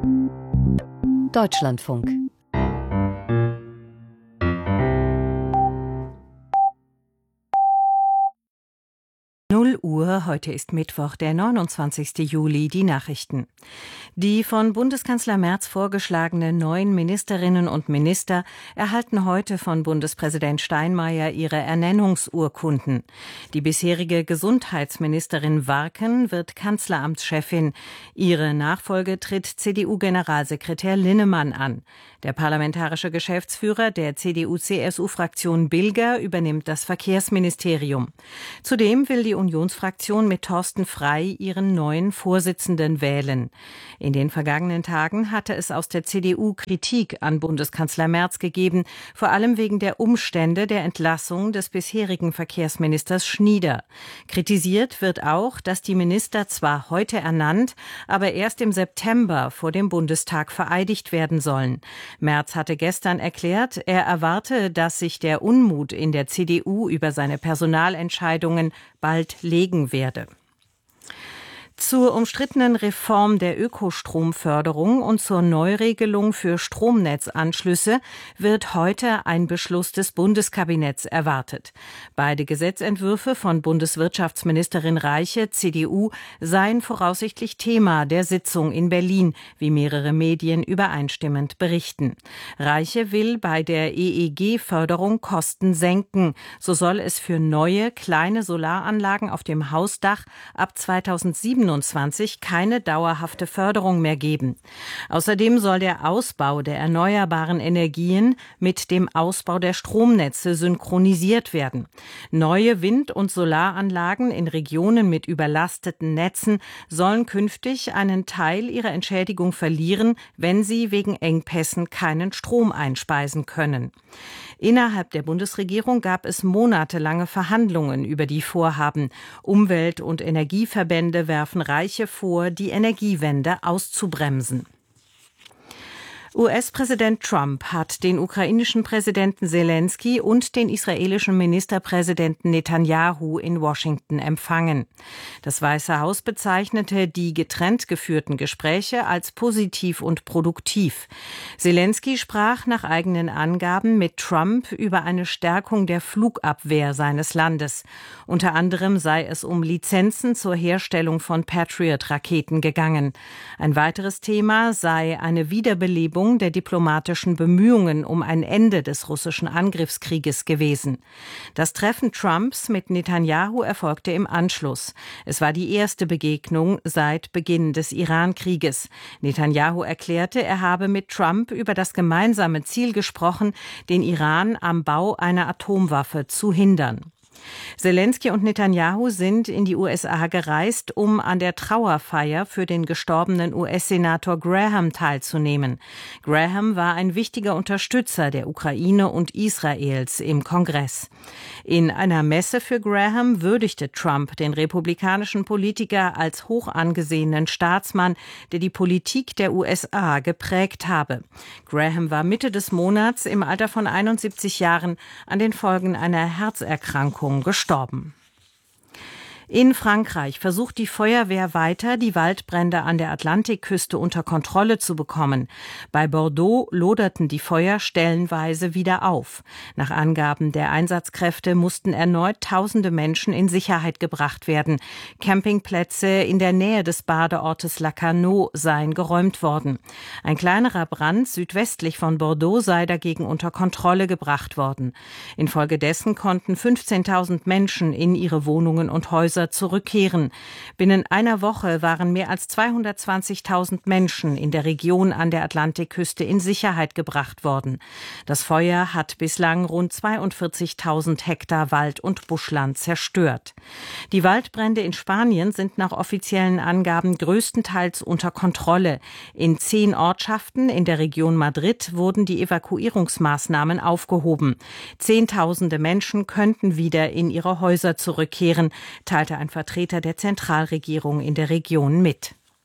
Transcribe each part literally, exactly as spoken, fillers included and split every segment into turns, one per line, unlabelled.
Deutschlandfunk. null Uhr, heute ist Mittwoch, der neunundzwanzigste Juli, die Nachrichten. Die von Bundeskanzler Merz vorgeschlagenen neuen Ministerinnen und Minister erhalten heute von Bundespräsident Steinmeier ihre Ernennungsurkunden. Die bisherige Gesundheitsministerin Warken wird Kanzleramtschefin. Ihre Nachfolge tritt C D U-Generalsekretär Linnemann an. Der parlamentarische Geschäftsführer der C D U-C S U-Fraktion Bilger übernimmt das Verkehrsministerium. Zudem will die Unionsfraktion mit Thorsten Frey ihren neuen Vorsitzenden wählen. In den vergangenen Tagen hatte es aus der C D U Kritik an Bundeskanzler Merz gegeben, vor allem wegen der Umstände der Entlassung des bisherigen Verkehrsministers Schnieder. Kritisiert wird auch, dass die Minister zwar heute ernannt, aber erst im September vor dem Bundestag vereidigt werden sollen. Merz hatte gestern erklärt, er erwarte, dass sich der Unmut in der C D U über seine Personalentscheidungen bald legen werde. Zur umstrittenen Reform der Ökostromförderung und zur Neuregelung für Stromnetzanschlüsse wird heute ein Beschluss des Bundeskabinetts erwartet. Beide Gesetzentwürfe von Bundeswirtschaftsministerin Reiche, C D U, seien voraussichtlich Thema der Sitzung in Berlin, wie mehrere Medien übereinstimmend berichten. Reiche will bei der E E G-Förderung Kosten senken. So soll es für neue, kleine Solaranlagen auf dem Hausdach ab zweitausendsiebenundzwanzig keine dauerhafte Förderung mehr geben. Außerdem soll der Ausbau der erneuerbaren Energien mit dem Ausbau der Stromnetze synchronisiert werden. Neue Wind- und Solaranlagen in Regionen mit überlasteten Netzen sollen künftig einen Teil ihrer Entschädigung verlieren, wenn sie wegen Engpässen keinen Strom einspeisen können. Innerhalb der Bundesregierung gab es monatelange Verhandlungen über die Vorhaben. Umwelt- und Energieverbände werfen Reiche vor, die Energiewende auszubremsen. U S-Präsident Trump hat den ukrainischen Präsidenten Selensky und den israelischen Ministerpräsidenten Netanyahu in Washington empfangen. Das Weiße Haus bezeichnete die getrennt geführten Gespräche als positiv und produktiv. Selensky sprach nach eigenen Angaben mit Trump über eine Stärkung der Flugabwehr seines Landes. Unter anderem sei es um Lizenzen zur Herstellung von Patriot-Raketen gegangen. Ein weiteres Thema sei eine Wiederbelebung der diplomatischen Bemühungen um ein Ende des russischen Angriffskrieges gewesen. Das Treffen Trumps mit Netanyahu erfolgte im Anschluss. Es war die erste Begegnung seit Beginn des Iran-Krieges. Netanyahu erklärte, er habe mit Trump über das gemeinsame Ziel gesprochen, den Iran am Bau einer Atomwaffe zu hindern. Selensky und Netanyahu sind in die U S A gereist, um an der Trauerfeier für den gestorbenen U S-Senator Graham teilzunehmen. Graham war ein wichtiger Unterstützer der Ukraine und Israels im Kongress. In einer Messe für Graham würdigte Trump den republikanischen Politiker als hoch angesehenen Staatsmann, der die Politik der U S A geprägt habe. Graham war Mitte des Monats im Alter von einundsiebzig Jahren an den Folgen einer Herzerkrankung gestorben. In Frankreich versucht die Feuerwehr weiter, die Waldbrände an der Atlantikküste unter Kontrolle zu bekommen. Bei Bordeaux loderten die Feuer stellenweise wieder auf. Nach Angaben der Einsatzkräfte mussten erneut tausende Menschen in Sicherheit gebracht werden. Campingplätze in der Nähe des Badeortes Lacanau seien geräumt worden. Ein kleinerer Brand südwestlich von Bordeaux sei dagegen unter Kontrolle gebracht worden. Infolgedessen konnten fünfzehntausend Menschen in ihre Wohnungen und Häuser zurückkehren. Binnen einer Woche waren mehr als zweihundertzwanzigtausend Menschen in der Region an der Atlantikküste in Sicherheit gebracht worden. Das Feuer hat bislang rund zweiundvierzigtausend Hektar Wald- und Buschland zerstört. Die Waldbrände in Spanien sind nach offiziellen Angaben größtenteils unter Kontrolle. In zehn Ortschaften in der Region Madrid wurden die Evakuierungsmaßnahmen aufgehoben. Zehntausende Menschen könnten wieder in ihre Häuser zurückkehren, teilte ein Vertreter der Zentralregierung in der Region mit.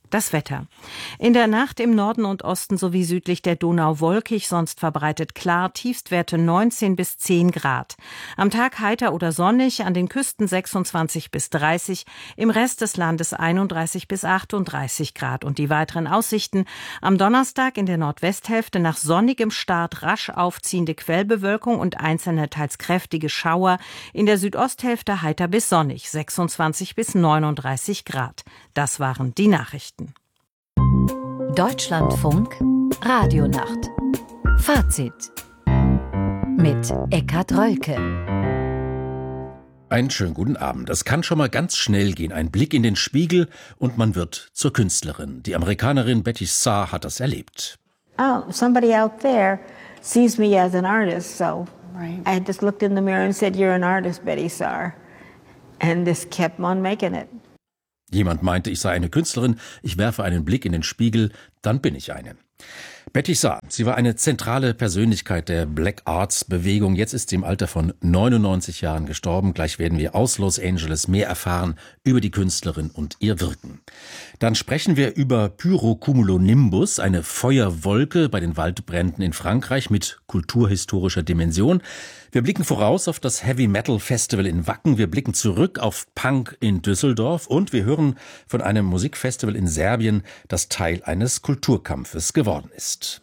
Das Wetter. In der Nacht im Norden und Osten sowie südlich der Donau wolkig, sonst verbreitet klar, Tiefstwerte neunzehn bis zehn Grad. Am Tag heiter oder sonnig, an den Küsten sechsundzwanzig bis dreißig, im Rest des Landes einunddreißig bis achtunddreißig Grad. Und die weiteren Aussichten: am Donnerstag in der Nordwesthälfte nach sonnigem Start rasch aufziehende Quellbewölkung und einzelne teils kräftige Schauer, in der Südosthälfte heiter bis sonnig, sechsundzwanzig bis neununddreißig Grad. Das waren die Nachrichten.
Deutschlandfunk Radionacht. Fazit mit Eckhard Rölke.
Einen schönen guten Abend. Es kann schon mal ganz schnell gehen. Ein Blick in den Spiegel und man wird zur Künstlerin. Die Amerikanerin Betty Saar hat das erlebt.
Oh, somebody out there sees me as an artist, so right. I just looked in the mirror and said, "You're an artist, Betty Saar," and this kept on making it.
Jemand meinte, ich sei eine Künstlerin, ich werfe einen Blick in den Spiegel, dann bin ich eine. Betty Saar, sie war eine zentrale Persönlichkeit der Black Arts Bewegung. Jetzt ist sie im Alter von neunundneunzig Jahren gestorben. Gleich werden wir aus Los Angeles mehr erfahren über die Künstlerin und ihr Wirken. Dann sprechen wir über Pyrocumulonimbus, eine Feuerwolke bei den Waldbränden in Frankreich mit kulturhistorischer Dimension. Wir blicken voraus auf das Heavy Metal Festival in Wacken. Wir blicken zurück auf Punk in Düsseldorf und wir hören von einem Musikfestival in Serbien, das Teil eines Kulturkampfes geworden ist.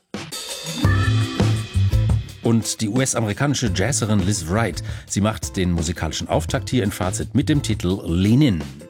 Und die U S-amerikanische Jazzerin Liz Wright, sie macht den musikalischen Auftakt hier in Fazit mit dem Titel Lean In.